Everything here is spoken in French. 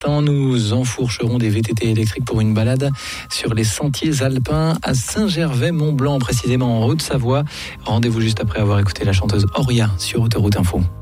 instant, nous enfourcherons des VTT électriques pour une balade sur les sentiers alpins à Saint-Gervais-Mont-Blanc, précisément en Haute-Savoie. Rendez-vous juste après avoir écouté la chanteuse Auria sur Autoroute Info.